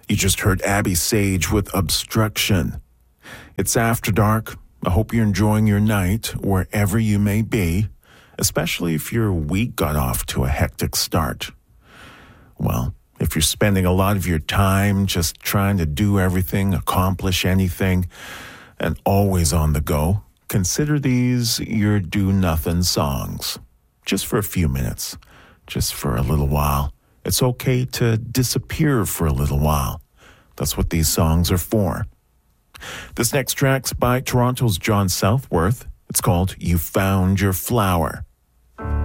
You just heard Abby Sage with Obstruction. It's After Dark. I hope you're enjoying your night wherever you may be, especially if your week got off to a hectic start. Well, if you're spending a lot of your time just trying to do everything, accomplish anything, and always on the go, consider these your do-nothing songs. Just for a few minutes, just for a little while. It's okay to disappear for a little while. That's what these songs are for. This next track's by Toronto's John Southworth. It's called You Found Your Flower.